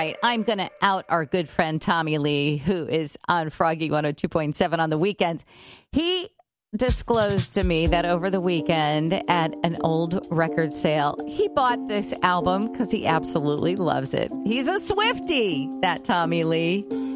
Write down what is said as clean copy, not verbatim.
right. I'm going to out our good friend Tommy Lee, who is on Froggy 102.7 on the weekends. He disclosed to me that over the weekend at an old record sale, he bought this album because he absolutely loves it. He's a Swiftie, that Tommy Lee.